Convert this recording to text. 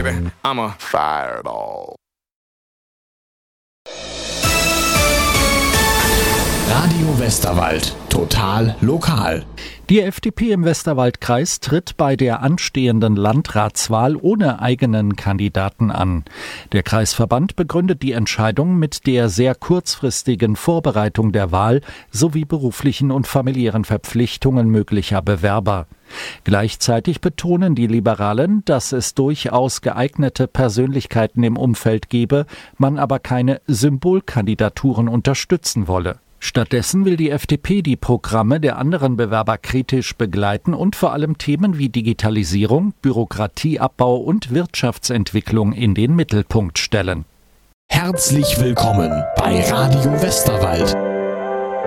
baby, I'm a fireball. Radio Westerwald. Total lokal. Die FDP im Westerwaldkreis tritt bei der anstehenden Landratswahl ohne eigenen Kandidaten an. Der Kreisverband begründet die Entscheidung mit der sehr kurzfristigen Vorbereitung der Wahl sowie beruflichen und familiären Verpflichtungen möglicher Bewerber. Gleichzeitig betonen die Liberalen, dass es durchaus geeignete Persönlichkeiten im Umfeld gebe, man aber keine Symbolkandidaturen unterstützen wolle. Stattdessen will die FDP die Programme der anderen Bewerber kritisch begleiten und vor allem Themen wie Digitalisierung, Bürokratieabbau und Wirtschaftsentwicklung in den Mittelpunkt stellen. Herzlich willkommen bei Radio Westerwald.